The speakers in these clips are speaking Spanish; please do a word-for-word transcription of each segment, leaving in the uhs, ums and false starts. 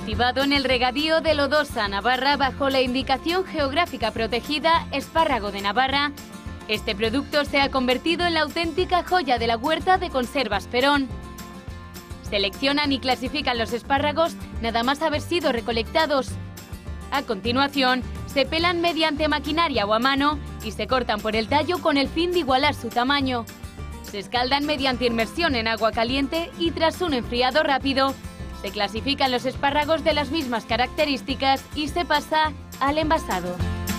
Cultivado en el regadío de Lodosa, Navarra, bajo la indicación geográfica protegida Espárrago de Navarra, este producto se ha convertido en la auténtica joya de la huerta de Conservas Perón. Seleccionan y clasifican los espárragos nada más haber sido recolectados. A continuación, se pelan mediante maquinaria o a mano y se cortan por el tallo con el fin de igualar su tamaño. Se escaldan mediante inmersión en agua caliente y tras un enfriado rápido, se clasifican los espárragos de las mismas características y se pasa al envasado.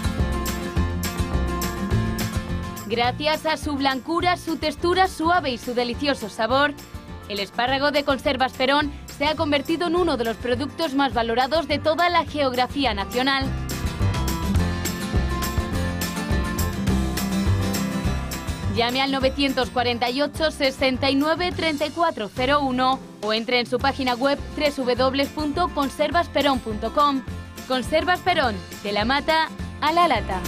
Gracias a su blancura, su textura suave y su delicioso sabor, el espárrago de Conservas Perón se ha convertido en uno de los productos más valorados de toda la geografía nacional. Llame al novecientos cuarenta y ocho, sesenta y nueve, treinta y cuatro cero uno o entre en su página web doble u doble u doble u punto conservas perón punto com. Conservas Perón, de la mata a la lata.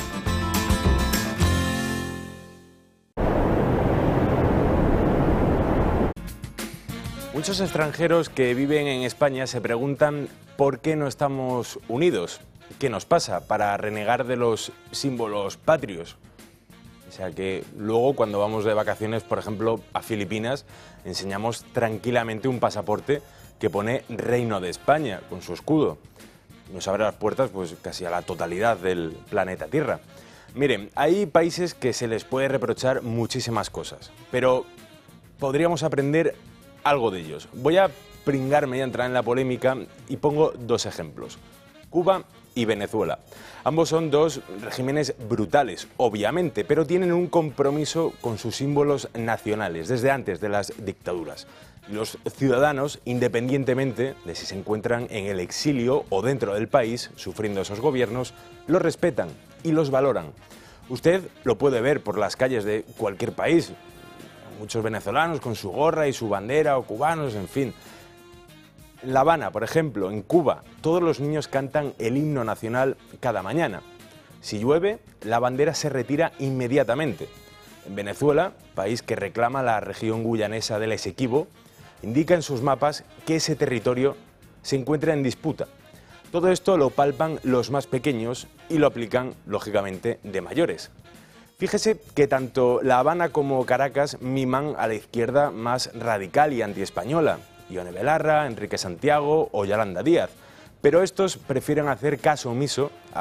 Muchos extranjeros que viven en España se preguntan por qué no estamos unidos. ¿Qué nos pasa para renegar de los símbolos patrios? O sea que luego cuando vamos de vacaciones, por ejemplo, a Filipinas, enseñamos tranquilamente un pasaporte que pone Reino de España con su escudo. Nos abre las puertas pues casi a la totalidad del planeta Tierra. Miren, hay países que se les puede reprochar muchísimas cosas, pero podríamos aprender algo de ellos. Voy a pringarme y a entrar en la polémica y pongo dos ejemplos. Cuba y Venezuela. Ambos son dos regímenes brutales, obviamente, pero tienen un compromiso con sus símbolos nacionales desde antes de las dictaduras. Los ciudadanos, independientemente de si se encuentran en el exilio o dentro del país, sufriendo esos gobiernos, los respetan y los valoran. Usted lo puede ver por las calles de cualquier país. Muchos venezolanos con su gorra y su bandera, o cubanos, en fin. En La Habana, por ejemplo, en Cuba, todos los niños cantan el himno nacional cada mañana. Si llueve, la bandera se retira inmediatamente. En Venezuela, país que reclama la región guyanesa del Esequibo, indica en sus mapas que ese territorio se encuentra en disputa. Todo esto lo palpan los más pequeños y lo aplican, lógicamente, de mayores. Fíjese que tanto La Habana como Caracas miman a la izquierda más radical y antiespañola, Ione Belarra, Enrique Santiago o Yolanda Díaz, pero estos prefieren hacer caso omiso a